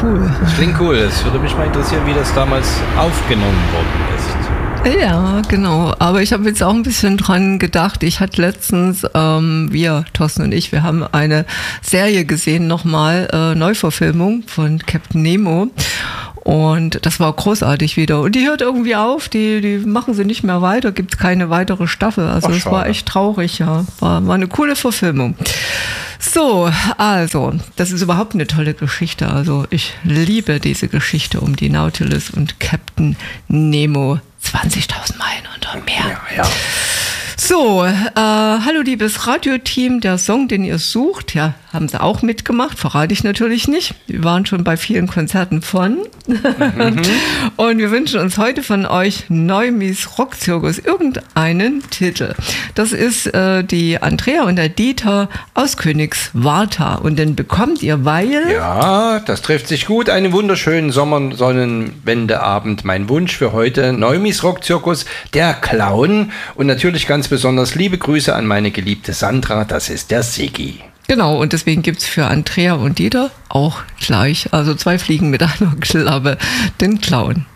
cool. Das klingt cool. Es würde mich mal interessieren, wie das damals aufgenommen worden ist. Ja, genau. Aber ich habe jetzt auch ein bisschen dran gedacht. Ich hatte letztens, Thorsten und ich, wir haben eine Serie gesehen, nochmal, Neuverfilmung von Captain Nemo. Und das war großartig wieder. Und die hört irgendwie auf, die machen sie nicht mehr weiter, gibt es keine weitere Staffel. Also es war echt traurig, ja. War eine coole Verfilmung. So, also, das ist überhaupt eine tolle Geschichte. Also ich liebe diese Geschichte um die Nautilus und Captain Nemo. 20.000 Meilen unter Meer. Ja. So, hallo liebes Radioteam, der Song, den ihr sucht, ja, haben sie auch mitgemacht, verrate ich natürlich nicht. Wir waren schon bei vielen Konzerten von. Und wir wünschen uns heute von euch Neumis Rockzirkus, irgendeinen Titel. Das ist die Andrea und der Dieter aus Königswartha. Und den bekommt ihr, weil... Ja, das trifft sich gut. Einen wunderschönen Sommersonnenwendeabend. Mein Wunsch für heute, Neumis Rockzirkus, der Clown. Und natürlich ganz besonders liebe Grüße an meine geliebte Sandra, das ist der Siggi. Genau, und deswegen gibt es für Andrea und Dieter auch gleich, also 2 Fliegen mit einer Klappe, den Clown.